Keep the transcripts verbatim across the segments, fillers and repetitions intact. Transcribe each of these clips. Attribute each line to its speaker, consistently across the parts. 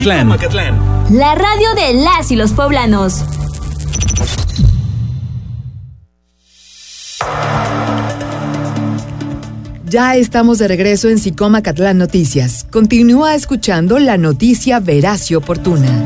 Speaker 1: Mazatlán.
Speaker 2: La radio de las y los poblanos.
Speaker 3: Ya estamos de regreso en Sicomacatlán Noticias. Continúa escuchando la noticia veraz y oportuna.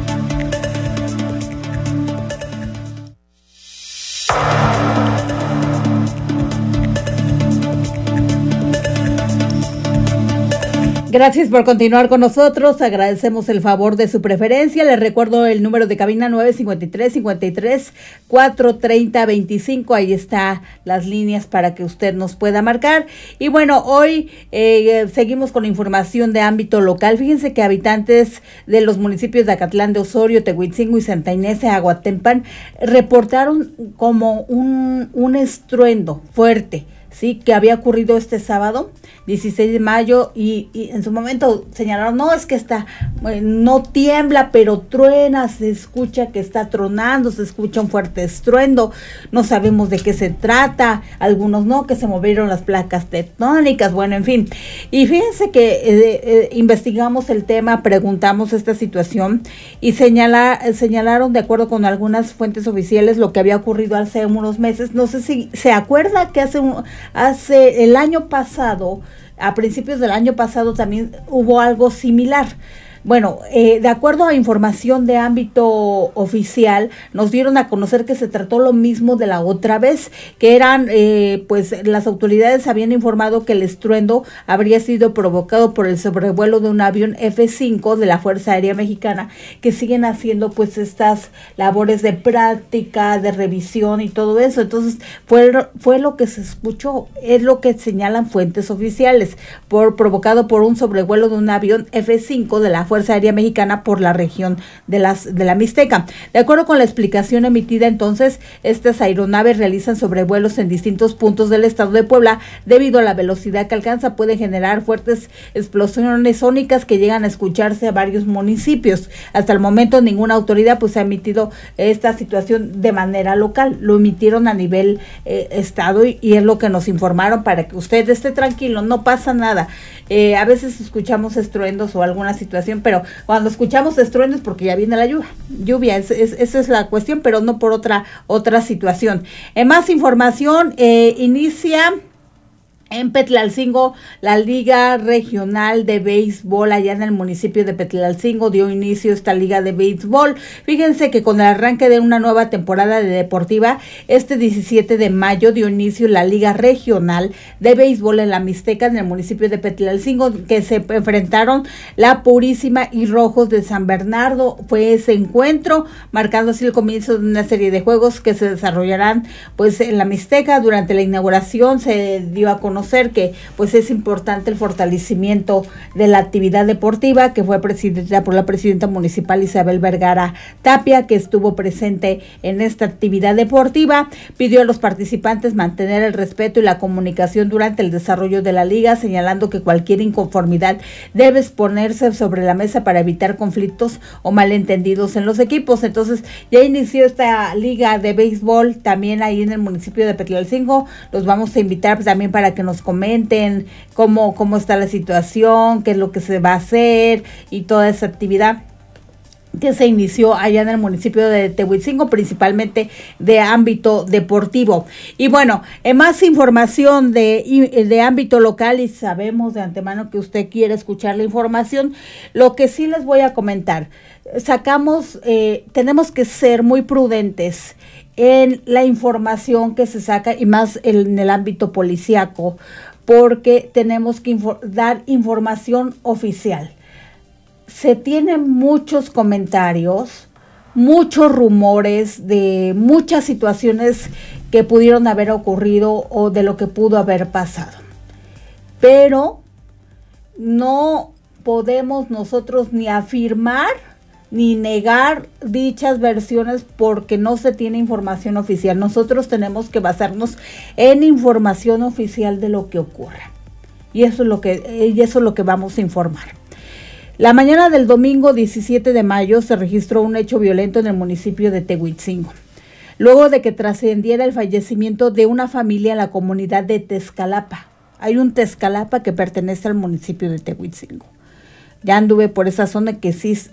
Speaker 4: Gracias por continuar con nosotros, agradecemos el favor de su preferencia. Les recuerdo el número de cabina nueve cinco tres, cinco tres, cuatro tres cero, dos cinco, ahí está las líneas para que usted nos pueda marcar. Y bueno, hoy eh, seguimos con información de ámbito local. Fíjense que habitantes de los municipios de Acatlán de Osorio, Tehuitzingo y Santa Inés de Aguatempan reportaron como un, un estruendo fuerte, sí, que había ocurrido este sábado, dieciséis de mayo, y, y en su momento señalaron, no, es que está, bueno, no tiembla, pero truena, se escucha que está tronando, se escucha un fuerte estruendo, no sabemos de qué se trata, algunos no, que se movieron las placas tectónicas, bueno, en fin. Y fíjense que eh, eh, investigamos el tema, preguntamos esta situación, y señala, señalaron, de acuerdo con algunas fuentes oficiales, lo que había ocurrido hace unos meses. No sé si se acuerda que hace un... Hace el año pasado, a principios del año pasado también hubo algo similar. Bueno, eh, de acuerdo a información de ámbito oficial, nos dieron a conocer que se trató lo mismo de la otra vez, que eran, eh, pues las autoridades habían informado que el estruendo habría sido provocado por el sobrevuelo de un avión F cinco de la Fuerza Aérea Mexicana, que siguen haciendo pues estas labores de práctica, de revisión y todo eso. Entonces, fue, fue lo que se escuchó, es lo que señalan fuentes oficiales, por provocado por un sobrevuelo de un avión F cinco de la Fuerza Fuerza Aérea Mexicana por la región de las de la Mixteca. De acuerdo con la explicación emitida entonces, estas aeronaves realizan sobrevuelos en distintos puntos del estado de Puebla. Debido a la velocidad que alcanza, puede generar fuertes explosiones sónicas que llegan a escucharse a varios municipios. Hasta el momento ninguna autoridad pues ha emitido esta situación de manera local, lo emitieron a nivel eh, estado y, y es lo que nos informaron para que usted esté tranquilo, no pasa nada. Eh, a veces escuchamos estruendos o alguna situación, pero cuando escuchamos estruendos porque ya viene la lluvia, lluvia, es, es, esa es la cuestión, pero no por otra otra situación. En más información, eh, inicia en Petlalcingo la Liga Regional de Béisbol. Allá en el municipio de Petlalcingo dio inicio esta liga de béisbol. Fíjense que con el arranque de una nueva temporada de deportiva, este diecisiete de mayo dio inicio la Liga Regional de Béisbol en la Mixteca, en el municipio de Petlalcingo, que se enfrentaron la Purísima y Rojos de San Bernardo. Fue ese encuentro, marcando así el comienzo de una serie de juegos que se desarrollarán pues en la Mixteca. Durante la inauguración se dio a conocer que pues es importante el fortalecimiento de la actividad deportiva, que fue presidida por la presidenta municipal Isabel Vergara Tapia, que estuvo presente en esta actividad deportiva. Pidió a los participantes mantener el respeto y la comunicación durante el desarrollo de la liga, señalando que cualquier inconformidad debe exponerse sobre la mesa para evitar conflictos o malentendidos en los equipos. Entonces ya inició esta liga de béisbol también ahí en el municipio de Petlalcingo. Los vamos a invitar también para que nos comenten cómo, cómo está la situación, qué es lo que se va a hacer y toda esa actividad que se inició allá en el municipio de Tehuitzingo, principalmente de ámbito deportivo. Y bueno, en más información de, de ámbito local, y sabemos de antemano que usted quiere escuchar la información, lo que sí les voy a comentar, sacamos, eh, tenemos que ser muy prudentes en la información que se saca, y más en el ámbito policíaco, porque tenemos que infor- dar información oficial. Se tienen muchos comentarios, muchos rumores de muchas situaciones que pudieron haber ocurrido o de lo que pudo haber pasado, pero no podemos nosotros ni afirmar ni negar dichas versiones porque no se tiene información oficial. Nosotros tenemos que basarnos en información oficial de lo que ocurra, y eso es lo que, y eso es lo que vamos a informar. La mañana del domingo diecisiete de mayo se registró un hecho violento en el municipio de Tehuitzingo, luego de que trascendiera el fallecimiento de una familia en la comunidad de Tezcalapa. Hay un Tezcalapa que pertenece al municipio de Tehuitzingo. Ya anduve por esa zona que sí es